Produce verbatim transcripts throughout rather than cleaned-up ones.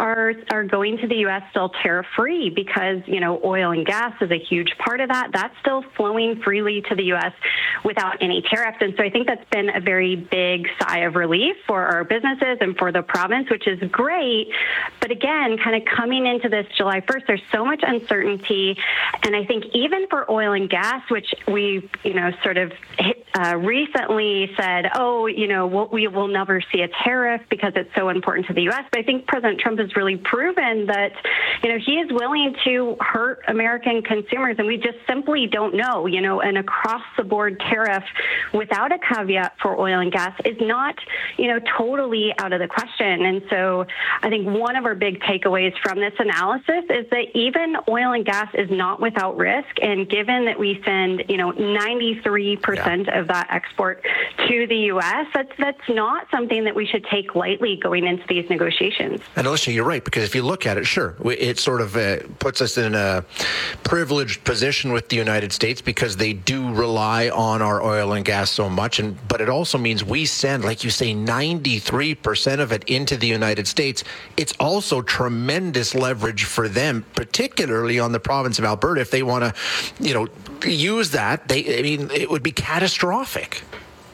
are are going to the U S still tariff-free because, you know, oil and gas is a huge part of that. That's still flowing freely to the U S without any tariffs. And so I think that's been a very big sigh of relief for our businesses and for the province, which is great. But again, kind of coming into this July first, there's so much uncertainty. And I think even for oil and gas, which we, you know, sort of hit, uh, recently said, oh, you know, we'll, we will never see a tariff because it's so important to the U S. But I think President Trump has really proven that, you know, he is willing to hurt American consumers, and we just simply don't know. You know, an across-the-board tariff without a caveat for oil and gas is not, you know, totally out of the question. And so I think one of our big takeaways from this analysis is that even oil and gas is not without risk. And given that we send, you know, ninety-three percent yeah. of that export to the U S, that's, that's not something that we should take lightly going into these negotiations. And Alicia, you're right, because if you look at it, sure, it sort of uh, puts us in a privileged position with the United States because they do rely on our oil and gas so much. And but it also means we send, like you say, ninety-three percent of it into the United States. It's also tremendous leverage for them, particularly on the province of Alberta. If they want to, you know, use that, they, I mean, it would be catastrophic.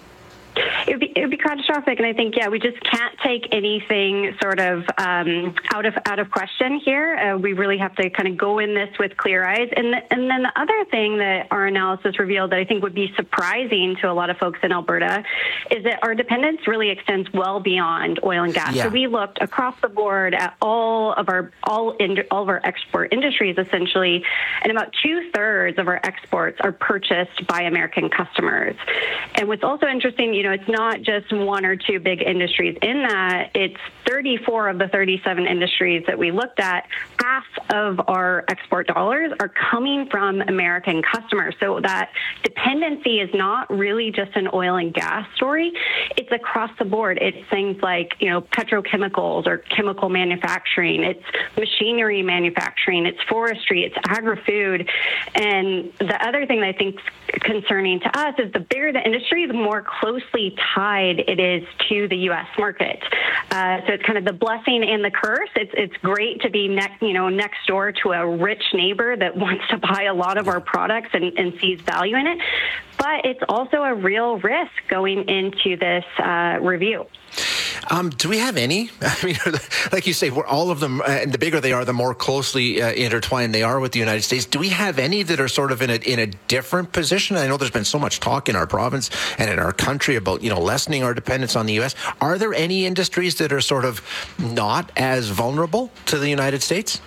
It would, be, it would be catastrophic, and I think, yeah, we just can't take anything sort of um, out of out of question here. Uh, we really have to kind of go in this with clear eyes. And the, and then the other thing that our analysis revealed that I think would be surprising to a lot of folks in Alberta is that our dependence really extends well beyond oil and gas. Yeah. So we looked across the board at all of our all in, all of our export industries essentially, and about two thirds of our exports are purchased by American customers. And what's also interesting, you know, it's not just one or two big industries in that. It's thirty-four of the thirty-seven industries that we looked at. Half of our export dollars are coming from American customers. So that dependency is not really just an oil and gas story. It's across the board. It's things like, you know, petrochemicals or chemical manufacturing. It's machinery manufacturing. It's forestry. It's agri-food. And the other thing that I think is concerning to us is the bigger the industry, the more closely tied it is to the U S market. Uh, so it's kind of the blessing and the curse. It's it's great to be next, you know, next door to a rich neighbor that wants to buy a lot of our products and, and sees value in it. But it's also a real risk going into this uh, review. Um, do we have any? I mean, like you say, we're all of them, uh, and the bigger they are, the more closely uh, intertwined they are with the United States. Do we have any that are sort of in a in a different position? I know there's been so much talk in our province and in our country about, you know, lessening our dependence on the U S. Are there any industries that are sort of not as vulnerable to the United States?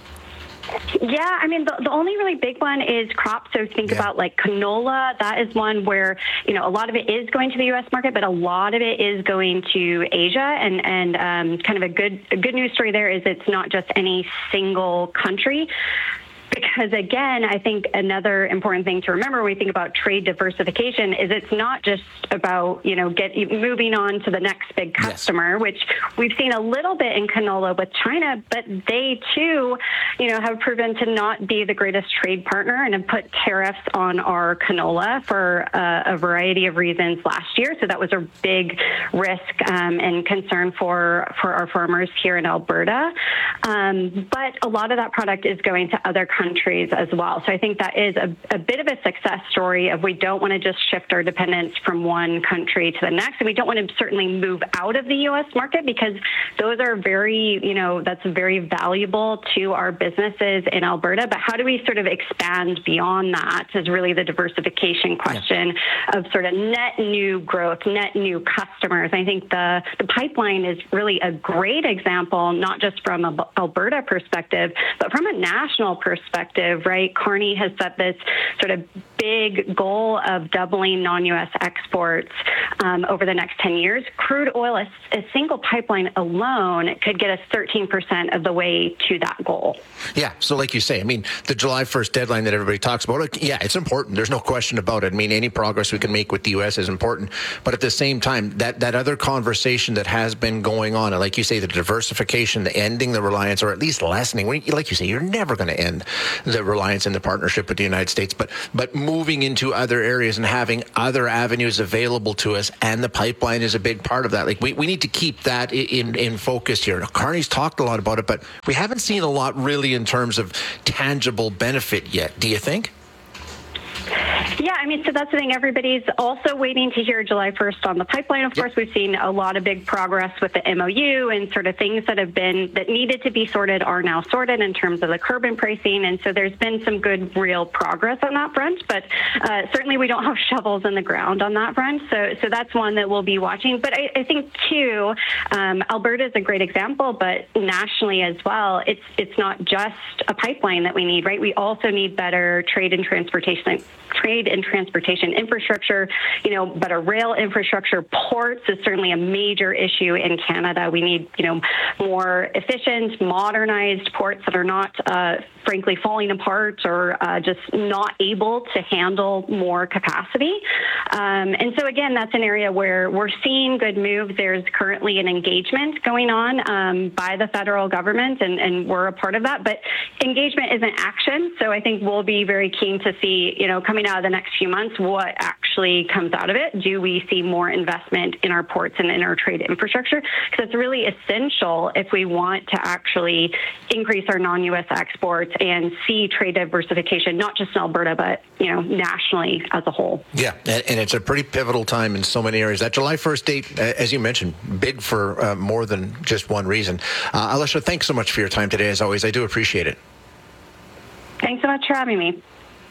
Yeah, I mean, the, the only really big one is crops. So think yeah. about like canola. That is one where, you know, a lot of it is going to the U S market, but a lot of it is going to Asia. And, and um, kind of a good, a good news story there is it's not just any single country. Because, again, I think another important thing to remember when we think about trade diversification is it's not just about, you know, get moving on to the next big customer, yes. which we've seen a little bit in canola with China, but they, too, you know, have proven to not be the greatest trade partner and have put tariffs on our canola for uh, a variety of reasons last year. So that was a big risk um, and concern for, for our farmers here in Alberta. Um, but a lot of that product is going to other countries. countries as well. So I think that is a, a bit of a success story of we don't want to just shift our dependence from one country to the next. And we don't want to certainly move out of the U S market because those are very, you know, that's very valuable to our businesses in Alberta. But how do we sort of expand beyond that is really the diversification question yeah. of sort of net new growth, net new customers. I think the, the pipeline is really a great example, not just from a Alberta perspective, but from a national perspective. Perspective, right? Carney has set this sort of big goal of doubling non-U S exports um, over the next ten years. Crude oil, a, a single pipeline alone could get us thirteen percent of the way to that goal. Yeah, so like you say, I mean, the July first deadline that everybody talks about, yeah, it's important. There's no question about it. I mean, any progress we can make with the U S is important. But at the same time, that, that other conversation that has been going on, and like you say, the diversification, the ending the reliance, or at least lessening, like you say, you're never going to end the reliance and the partnership with the United States, but but moving into other areas and having other avenues available to us, and the pipeline is a big part of that. Like we, we need to keep that in, in focus here. Now, Carney's talked a lot about it, but we haven't seen a lot really in terms of tangible benefit yet. Do you think? Yeah, I mean, so that's the thing. Everybody's also waiting to hear July first on the pipeline. Of course, we've seen a lot of big progress with the M O U, and sort of things that have been that needed to be sorted are now sorted in terms of the carbon pricing. And so there's been some good real progress on that front. But uh, certainly we don't have shovels in the ground on that front. So so that's one that we'll be watching. But I, I think, too, um, Alberta is a great example, but nationally as well, it's it's not just a pipeline that we need, right? We also need better trade and transportation trade and transportation infrastructure, you know, better rail infrastructure. Ports is certainly a major issue in Canada. We need, you know, more efficient, modernized ports that are not, uh, frankly, falling apart or uh, just not able to handle more capacity. Um, and so, again, that's an area where we're seeing good moves. There's currently an engagement going on um, by the federal government, and, and we're a part of that. But engagement isn't action. So I think we'll be very keen to see, you know, coming out of the next few months, what actually comes out of it. Do we see more investment in our ports and in our trade infrastructure? Because it's really essential if we want to actually increase our non-U S exports and see trade diversification, not just in Alberta, but, you know, nationally as a whole. Yeah, and it's a pretty pivotal time in so many areas. That July first date, as you mentioned, big for uh, more than just one reason. Uh, Alicia, thanks so much for your time today, as always. I do appreciate it. Thanks so much for having me.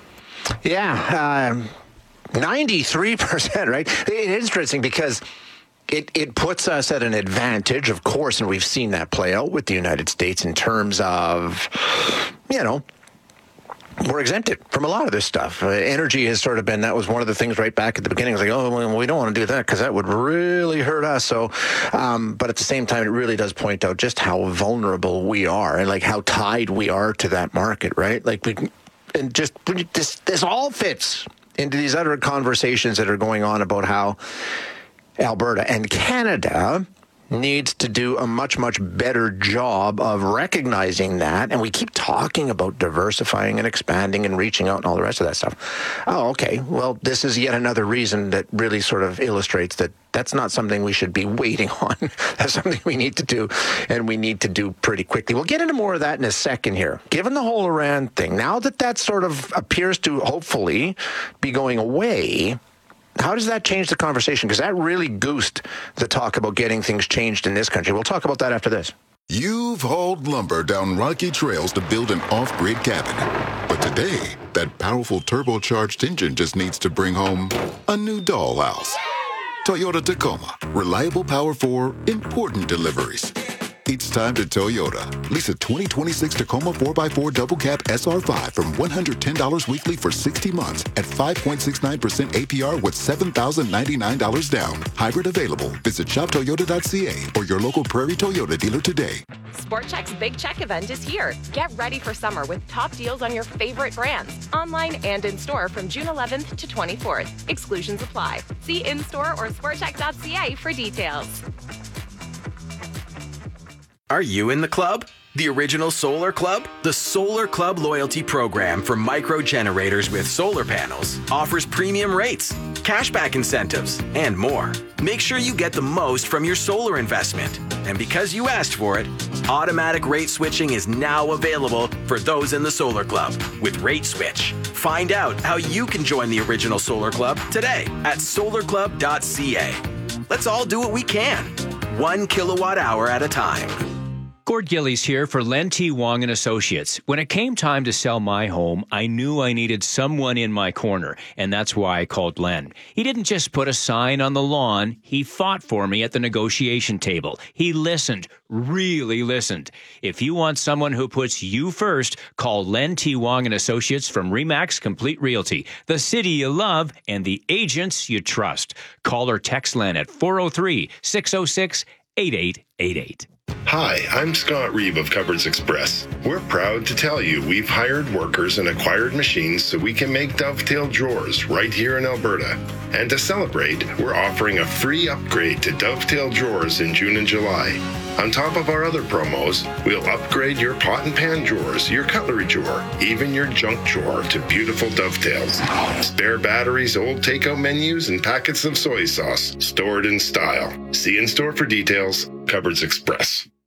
Yeah, um, ninety-three percent, right? It is interesting because it, it puts us at an advantage, of course, and we've seen that play out with the United States in terms of, you know, we're exempted from a lot of this stuff. Uh, energy has sort of been, that was one of the things right back at the beginning. It was like, oh, well, we don't want to do that because that would really hurt us. So, um, but at the same time, it really does point out just how vulnerable we are and like how tied we are to that market, right? Like we And just this, this all fits into these other conversations that are going on about how Alberta and Canada needs to do a much, much better job of recognizing that. And we keep talking about diversifying and expanding and reaching out and all the rest of that stuff. Oh, okay. Well, this is yet another reason that really sort of illustrates that that's not something we should be waiting on. That's something we need to do, and we need to do pretty quickly. We'll get into more of that in a second here. Given the whole Iran thing, now that that sort of appears to hopefully be going away, how does that change the conversation? Because that really goosed the talk about getting things changed in this country. We'll talk about that after this. You've hauled lumber down rocky trails to build an off-grid cabin. But today, that powerful turbocharged engine just needs to bring home a new dollhouse. Toyota Tacoma. Reliable power for important deliveries. It's time to Toyota. Lease a twenty twenty-six Tacoma four by four Double Cab S R five from one hundred ten dollars weekly for sixty months at five point six nine percent A P R with seven thousand ninety-nine dollars down. Hybrid available. Visit shop toyota dot c a or your local Prairie Toyota dealer today. Sport Chek's Big Check event is here. Get ready for summer with top deals on your favorite brands. Online and in-store from June eleventh to twenty-fourth. Exclusions apply. See in-store or sport chek dot c a for details. Are you in the club? The original Solar Club? The Solar Club loyalty program for micro generators with solar panels offers premium rates, cashback incentives, and more. Make sure you get the most from your solar investment. And because you asked for it, automatic rate switching is now available for those in the Solar Club with Rate Switch. Find out how you can join the original Solar Club today at solar club dot c a. Let's all do what we can, one kilowatt hour at a time. Gord Gillies here for Len T. Wong and Associates. When it came time to sell my home, I knew I needed someone in my corner, and that's why I called Len. He didn't just put a sign on the lawn. He fought for me at the negotiation table. He listened, really listened. If you want someone who puts you first, call Len T. Wong and Associates from RE/MAX Complete Realty, the city you love and the agents you trust. Call or text Len at four oh three, six oh six, eight eight eight eight. Hi, I'm Scott Reeve of Cupboards Express. We're proud to tell you we've hired workers and acquired machines so we can make dovetail drawers right here in Alberta. And to celebrate, we're offering a free upgrade to dovetail drawers in June and July. On top of our other promos, we'll upgrade your pot and pan drawers, your cutlery drawer, even your junk drawer to beautiful Dovetails. Spare batteries, old takeout menus, and packets of soy sauce stored in style. See in store for details. Cupboards Express.